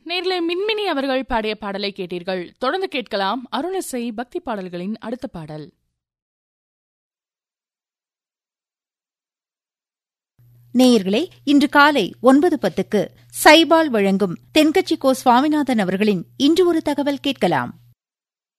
நேர்லே மின்மினி அவர்கள் பாடிய பாடலை கேட்டீர்கள். தொடர்ந்து கேட்கலாம் அருணிசை பக்தி பாடல்களின் அடுத்த பாடல். நேயர்களே, இன்று காலை 9:10 சைபால் வழங்கும் தென்கட்சி கோ சுவாமிநாதன் அவர்களின் இன்று ஒரு தகவல் கேட்கலாம்.